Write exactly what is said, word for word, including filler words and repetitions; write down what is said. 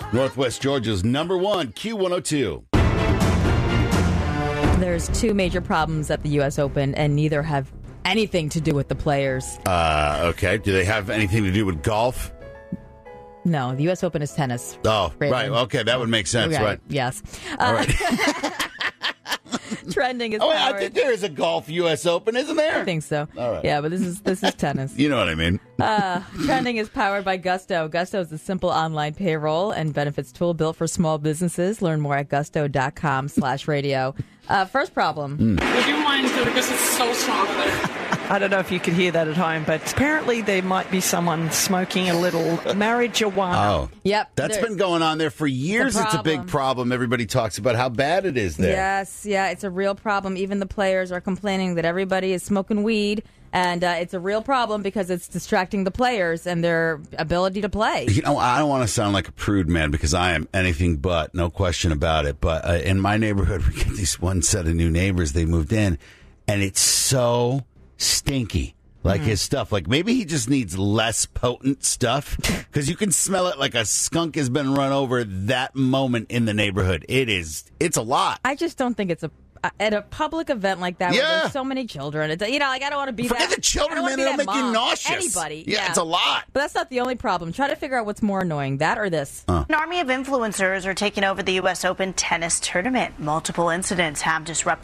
Northwest Georgia's number one, Q one oh two. There's two major problems at the U S Open, and neither have anything to do with the players. Uh, okay. Do they have anything to do with golf? No, the U S Open is tennis. Oh, Raymond. right. Okay, that would make sense, Okay, right? Yes. All Uh, right. trending is Oh, powered. I think there is a golf U S Open, isn't there? I think so. All right. Yeah, but this is this is tennis. You know what I mean. Uh, trending is powered by Gusto. Gusto is a simple online payroll and benefits tool built for small businesses. Learn more at gusto.com slash radio. Uh, first problem. Mm. Would you mind because it's so strong there? I don't know if you could hear that at home, but apparently there might be someone smoking a little marijuana. Oh. Yep. That's there- been going on there for years. It's a It's a big problem. problem. Everybody talks about how bad it is there. Yes, yeah, it's a real problem. Even the players are complaining that everybody is smoking weed, and uh, it's a real problem because it's distracting the players and their ability to play. You know, I don't want to sound like a prude, man, because I am anything but, no question about it. But uh, in my neighborhood, we get this one set of new neighbors. They moved in, and it's so stinky. Like his stuff. Like maybe he just needs less potent stuff because you can smell it like a skunk has been run over that moment in the neighborhood. It is, it's a lot. I just don't think it's a at a public event like that where Yeah. there's so many children. It's, you know, like I don't want to be Forget that. the children, I don't man. wanna It'll be that make you mom. nauseous. Anybody. Yeah, it's a lot. But that's not the only problem. Try to figure out what's more annoying, that or this. Uh. An army of influencers are taking over the U S Open tennis tournament. Multiple incidents have disrupted